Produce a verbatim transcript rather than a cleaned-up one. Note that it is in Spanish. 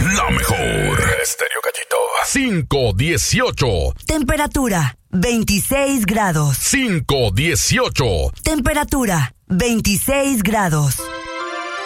la mejor. Estéreo Gallito. cinco dieciocho. Temperatura veintiséis grados. cinco dieciocho. Temperatura veintiséis grados.